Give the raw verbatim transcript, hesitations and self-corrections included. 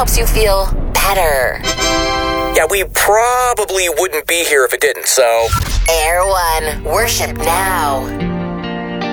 helps you feel better. Yeah, we probably wouldn't be here if it didn't, so... Air One, worship now.